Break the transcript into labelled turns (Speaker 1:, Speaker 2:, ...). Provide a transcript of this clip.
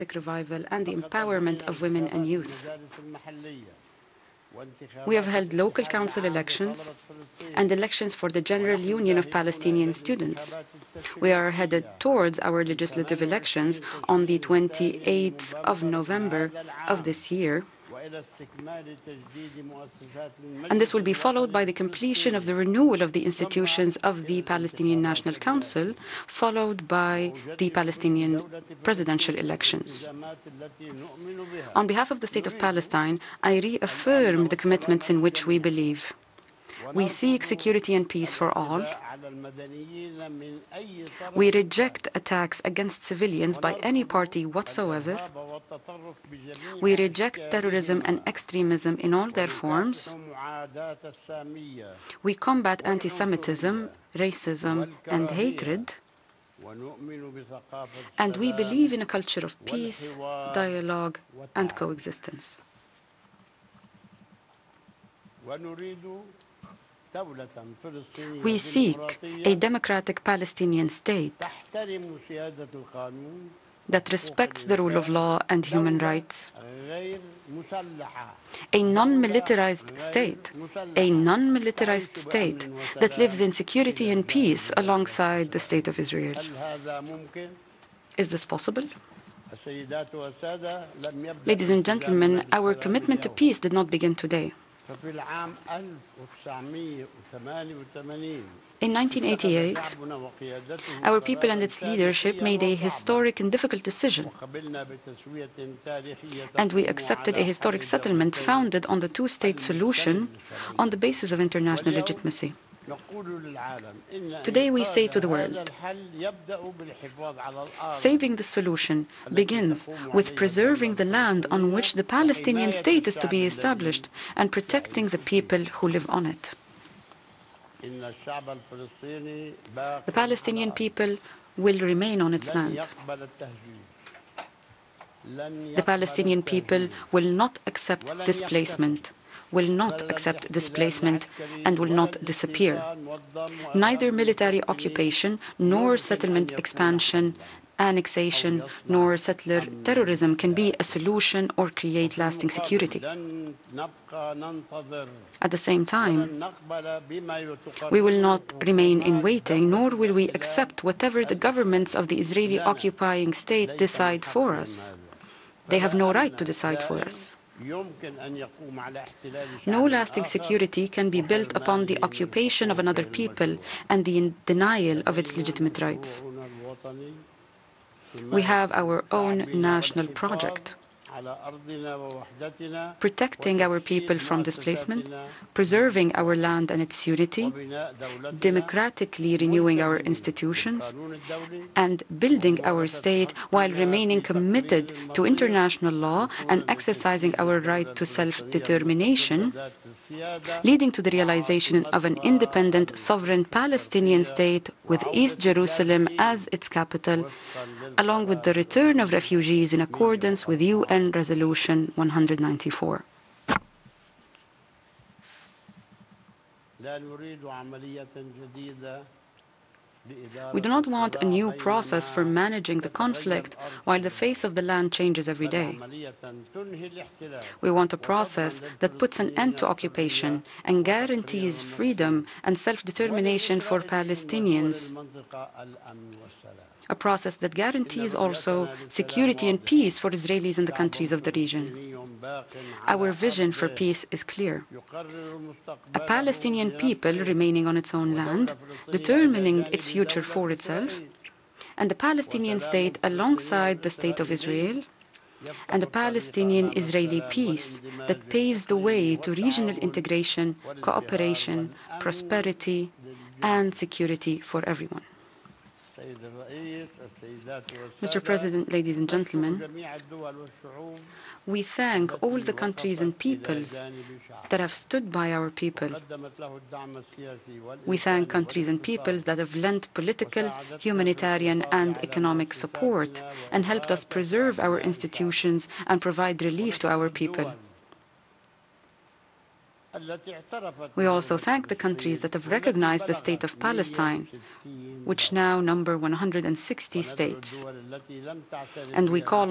Speaker 1: revival and the empowerment of women and youth. We have held local council elections and elections for the General Union of Palestinian Students. We are headed towards our legislative elections on the 28th of November of this year, and this will be followed by the completion of the renewal of the institutions of the Palestinian National Council, followed by the Palestinian presidential elections. On behalf of the State of Palestine, I reaffirm the commitments in which we believe. We seek security and peace for all. We reject attacks against civilians by any party whatsoever. We reject terrorism and extremism in all their forms. We combat anti-Semitism, racism, and hatred. And we believe in a culture of peace, dialogue, and coexistence. We seek a democratic Palestinian state that respects the rule of law and human rights, a non-militarized state that lives in security and peace alongside the State of Israel. Is this possible? Ladies and gentlemen, our commitment to peace did not begin today. In 1988, our people and its leadership made a historic and difficult decision, and we accepted a historic settlement founded on the two-state solution on the basis of international legitimacy. Today we say to the world, saving the solution begins with preserving the land on which the Palestinian state is to be established and protecting the people who live on it. The Palestinian people will remain on its land. The Palestinian people will not accept displacement, and will not disappear. Neither military occupation, nor settlement expansion, annexation, nor settler terrorism can be a solution or create lasting security. At the same time, we will not remain in waiting, nor will we accept whatever the governments of the Israeli occupying state decide for us. They have no right to decide for us. No lasting security can be built upon the occupation of another people and the denial of its legitimate rights. We have our own national project, protecting our people from displacement, preserving our land and its unity, democratically renewing our institutions, and building our state while remaining committed to international law and exercising our right to self-determination, leading to the realization of an independent, sovereign Palestinian state with East Jerusalem as its capital, along with the return of refugees in accordance with UN Resolution 194. We do not want a new process for managing the conflict while the face of the land changes every day. We want a process that puts an end to occupation and guarantees freedom and self-determination for Palestinians. A process that guarantees also security and peace for Israelis and the countries of the region. Our vision for peace is clear. A Palestinian people remaining on its own land, determining its future for itself, and the Palestinian state alongside the State of Israel, and a Palestinian-Israeli peace that paves the way to regional integration, cooperation, prosperity, and security for everyone. Mr. President, ladies and gentlemen, we thank all the countries and peoples that have stood by our people. We thank countries and peoples that have lent political, humanitarian, and economic support and helped us preserve our institutions and provide relief to our people. We also thank the countries that have recognized the State of Palestine, which now number 160 states, and we call